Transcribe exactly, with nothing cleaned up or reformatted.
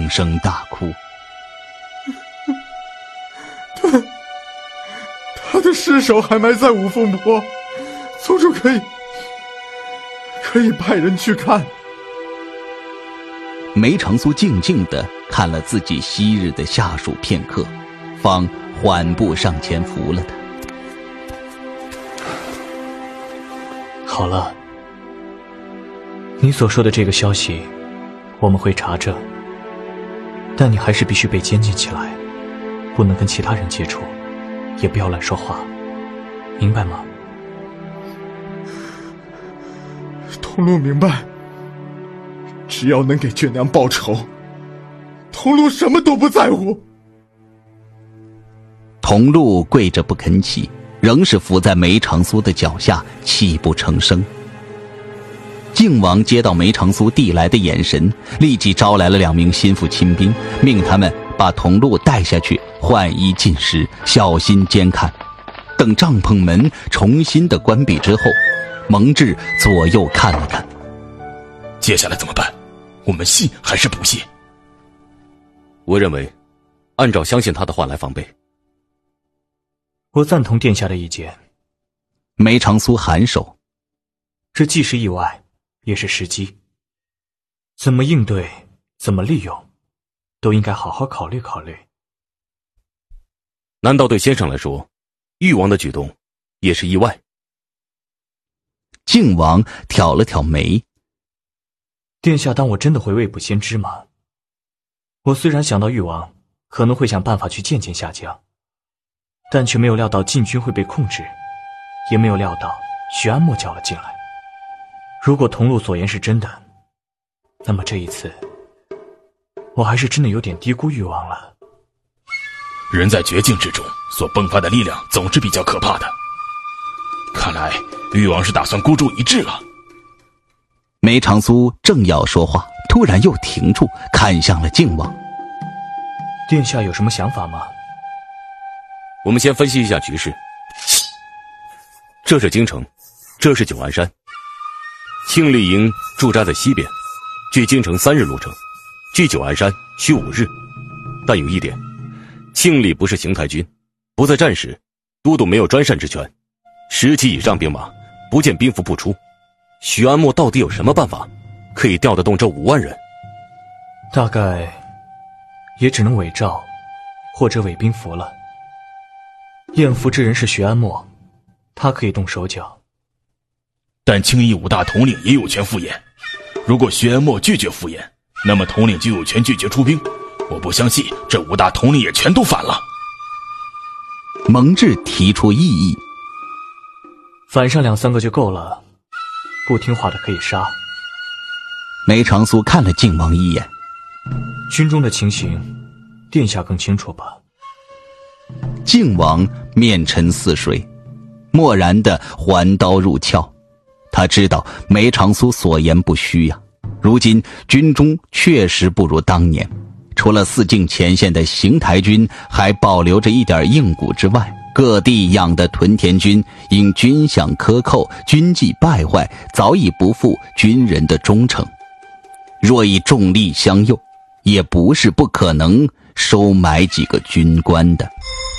放声大哭。 他他的尸首还埋在五凤坡，宗主可以可以派人去看。 梅长苏静静地看了自己昔日的下属片刻，方缓步上前扶了他。 好了，你所说的这个消息我们会查证，但你还是必须被监禁起来，不能跟其他人接触，也不要乱说话，明白吗？ 桐路明白，只要能给眷娘报仇，桐路什么都不在乎。 桐路跪着不肯起，仍是伏在梅长苏的脚下，泣不成声。靖王接到梅长苏递来的眼神，立即招来了两名心腹亲兵，命他们把桐路带下去换衣进食，小心监看。等帐篷门重新的关闭之后，蒙挚左右看了看， 接下来怎么办？我们信还是不信？ 我认为按照相信他的话来防备。 我赞同殿下的意见。 梅长苏颔首， 这既是意外也是时机，怎么应对怎么利用都应该好好考虑考虑。 难道对先生来说，誉王的举动也是意外？ 靖王挑了挑眉， 殿下当我真的会未卜先知吗？我虽然想到誉王可能会想办法去见见夏江，但却没有料到禁军会被控制，也没有料到徐安默搅了进来。如果桐路所言是真的，那么这一次我还是真的有点低估誉王了。 人在绝境之中所迸发的力量总是比较可怕的，看来誉王是打算孤注一掷了。 梅长苏正要说话，突然又停住，看向了靖王。 殿下有什么想法吗？ 我们先分析一下局势。这是京城，这是九安山。庆历营驻扎在西边，距京城三日路程，距九安山需五日。但有一点，庆历不是邢台军，不在战时，都督没有专擅之权，十级以上兵马不见兵符不出。徐安默到底有什么办法可以调得动这五万人？ 大概也只能伪造或者伪兵符了。验符之人是徐安默，他可以动手脚， 但青衣五大统领也有权赴宴。如果徐安默拒绝赴宴，那么统领就有权拒绝出兵。我不相信这五大统领也全都反了。 蒙挚提出异议， 反上两三个就够了，不听话的可以杀。 梅长苏看了靖王一眼， 军中的情形殿下更清楚吧。 靖王面沉似水，默然地还刀入鞘。他知道梅长苏所言不虚呀、啊，如今军中确实不如当年，除了四境前线的邢台军还保留着一点硬骨之外，各地养的屯田军因军饷克扣，军纪败坏，早已不负军人的忠诚。若以重力相诱，也不是不可能收买几个军官的。